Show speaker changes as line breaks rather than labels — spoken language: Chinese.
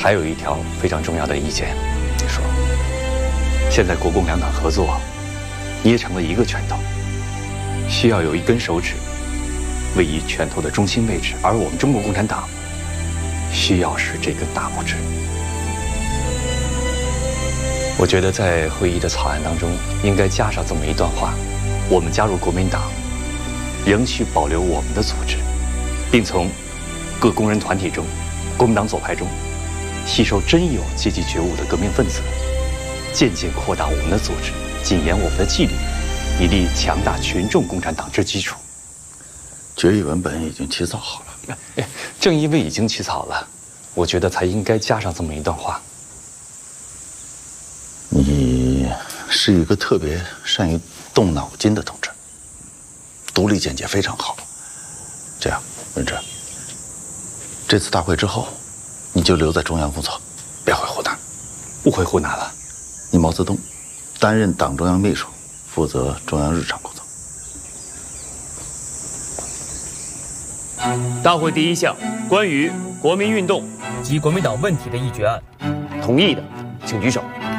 还有一条非常重要的意见，你说，现在国共两党合作，捏成了一个拳头，需要有一根手指位于拳头的中心位置，而我们中国共产党需要是这根大拇指。我觉得在会议的草案当中应该加上这么一段话：我们加入国民党，仍需保留我们的组织，并从各工人团体中、国民党左派中吸收真有阶级觉悟的革命分子，渐渐扩大我们的组织，谨严我们的纪律，以立强大群众共产党之基础。
决议文本已经起草好了。
正因为已经起草了，我觉得才应该加上这么一段话。
你是一个特别善于动脑筋的同志，独立见解非常好。这样，文志，这次大会之后，你就留在中央工作，别回湖南。
不回湖南了。
你毛泽东担任党中央秘书，负责中央日常工作。
大会第一项，关于国民运动及国民党问题的议决案，同意的请举手。